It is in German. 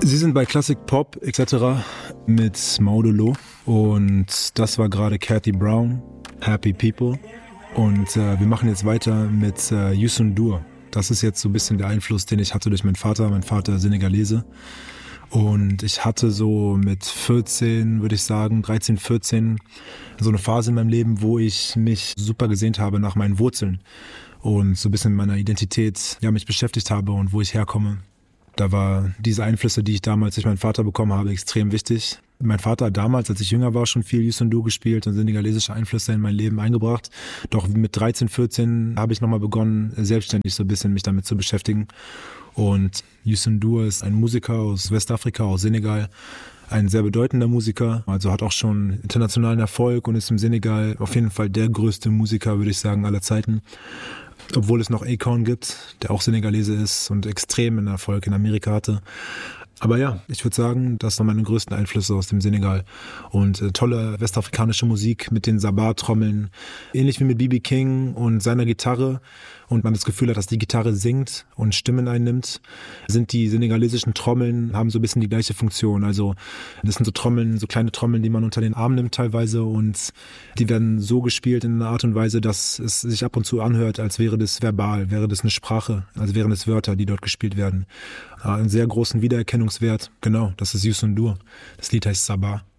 Sie sind bei Classic Pop etc. mit Maudolo und das war gerade Cathy Brown, Happy People. Und wir machen jetzt weiter mit Youssou N'Dour. Das ist jetzt so ein bisschen der Einfluss, den ich hatte durch meinen Vater. Mein Vater Senegalese. Und ich hatte so mit 14, würde ich sagen, 13, 14, so eine Phase in meinem Leben, wo ich mich super gesehnt habe nach meinen Wurzeln und so ein bisschen mit meiner Identität mich beschäftigt habe und wo ich herkomme. Da war diese Einflüsse, die ich damals durch meinen Vater bekommen habe, extrem wichtig. Mein Vater hat damals, als ich jünger war, schon viel Youssou N'Dour gespielt und senegalesische Einflüsse in mein Leben eingebracht. Doch mit 13, 14 habe ich nochmal begonnen, selbstständig so ein bisschen mich damit zu beschäftigen. Und Youssou N'Dour ist ein Musiker aus Westafrika, aus Senegal, ein sehr bedeutender Musiker, also hat auch schon internationalen Erfolg und ist im Senegal auf jeden Fall der größte Musiker, würde ich sagen, aller Zeiten. Obwohl es noch Akon gibt, der auch Senegalese ist und extremen Erfolg in Amerika hatte. Aber ja, ich würde sagen, das sind meine größten Einflüsse aus dem Senegal. Und tolle westafrikanische Musik mit den Sabar-Trommeln, ähnlich wie mit B.B. King und seiner Gitarre. Und man das Gefühl hat, dass die Gitarre singt und Stimmen einnimmt, sind die senegalesischen Trommeln, haben so ein bisschen die gleiche Funktion. Also das sind so Trommeln, so kleine Trommeln, die man unter den Arm nimmt teilweise und die werden so gespielt in einer Art und Weise, dass es sich ab und zu anhört, als wäre das verbal, wäre das eine Sprache, als wären es Wörter, die dort gespielt werden. Einen sehr großen Wiedererkennungswert, genau, das ist Youssou N'Dour. Das Lied heißt Sabar.